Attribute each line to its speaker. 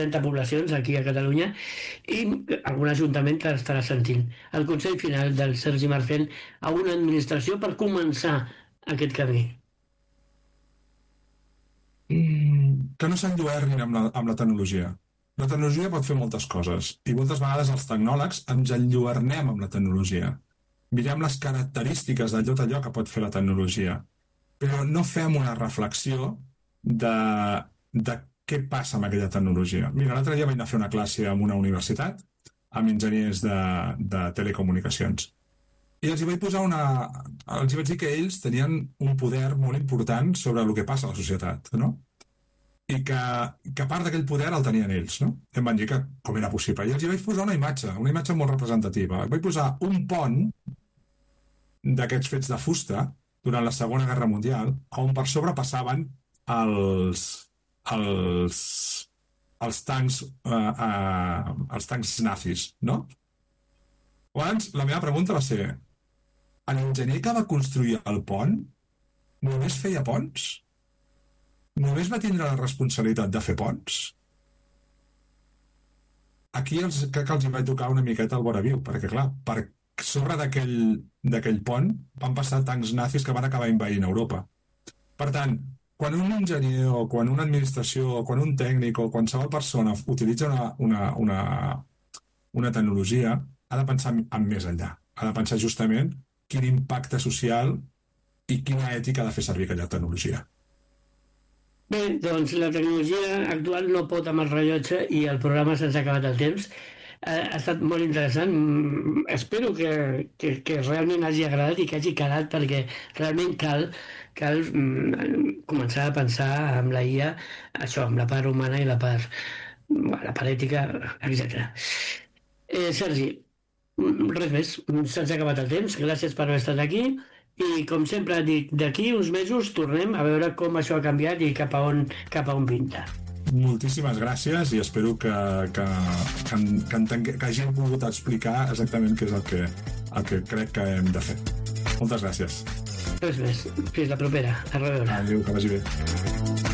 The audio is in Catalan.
Speaker 1: 30 poblacions aquí a Catalunya i algun ajuntament que estarà sentint. El consell final del Sergi Marcén a una administració per començar aquest camí.
Speaker 2: Que no s'enlluernin amb la tecnologia. La tecnologia pot fer moltes coses i moltes vegades els tecnòlegs ens enlluernem amb la tecnologia. Mirem les característiques de tot allò que pot fer la tecnologia, però no fem una reflexió de què passa amb aquella tecnologia. Mira, l'altre dia vaig anar a fer una classe en una universitat amb enginyers de telecomunicacions i els hi vaig posar els hi vaig dir que ells tenien un poder molt important sobre el que passa a la societat, no? I que part d'aquell poder el tenien ells, no? I em van dir que com era possible. I els hi vaig posar una imatge molt representativa. Vaig posar un pont d'aquests fets de fusta durant la Segona Guerra Mundial, on per sobre passaven els tancs nazis, no? Llavors, la meva pregunta va ser: l'enginyer que va construir el pont només feia ponts? Només va tindre la responsabilitat de fer ponts? Aquí crec que els hi vaig tocar una miqueta al vora viu, perquè clar, per sobre d'aquell pont van passar tancs nazis que van acabar envaint Europa. Per tant, quan un enginyer o quan una administració o quan un tècnic o qualsevol persona utilitza una tecnologia, ha de pensar en més enllà. Ha de pensar justament quin impacte social i quina ètica ha de fer servir aquella tecnologia.
Speaker 1: Bé, doncs la tecnologia actual no pot amb el rellotge i el programa se'ns ha acabat el temps. Ha estat molt interessant. Espero que realment hagi agradat i que hagi calat, perquè realment cal començar a pensar amb la IA, això, amb la part humana i la part ètica, etc. Sergi, res més, se'ns ha acabat el temps. Gràcies per haver estat aquí. I com sempre dic, d'aquí uns mesos tornem a veure com això ha canviat i cap a on pinta.
Speaker 2: Moltíssimes gràcies i espero que hàgim pogut explicar exactament què és el que crec que hem de fer. Moltes gràcies.
Speaker 1: Res més. Fins la propera. A reveure.
Speaker 2: Adéu, que vagi bé.